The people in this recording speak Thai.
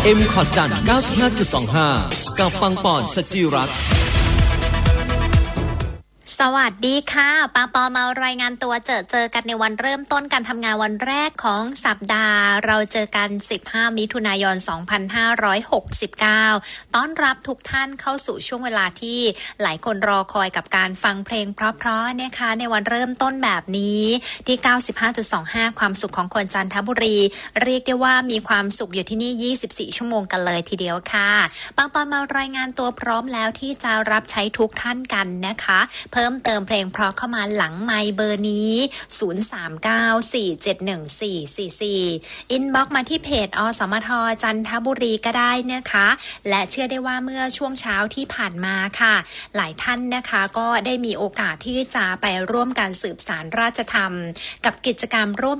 M ขอดจันทร์ 95.25 กับปังปอนสจิรัตน์สวัสดีค่ะปาปอมารายงานตัวเจอกันในวันเริ่มต้นการทำงานวันแรกของสัปดาห์เราเจอกัน15มิถุนายน2569ต้อนรับทุกท่านเข้าสู่ช่วงเวลาที่หลายคนรอคอยกับการฟังเพลงเพราะๆนะคะในวันเริ่มต้นแบบนี้ที่ 95.25 ความสุขของคนจันทบุรีเรียกได้ว่ามีความสุขอยู่ที่นี่24ชั่วโมงกันเลยทีเดียวค่ะปาปอมารายงานตัวพร้อมแล้วที่จะรับใช้ทุกท่านกันนะคะเพิ่มเติมเพลงเพราะเข้ามาหลังไมค์เบอร์นี้0394714444อินบ็อกซ์มาที่เพจอสมทจันทบุรีก็ได้นะคะและเชื่อได้ว่าเมื่อช่วงเช้าที่ผ่านมาค่ะหลายท่านนะคะก็ได้มีโอกาสที่จะไปร่วมการสืบสานราชธรรมกับกิจกรรมร่วม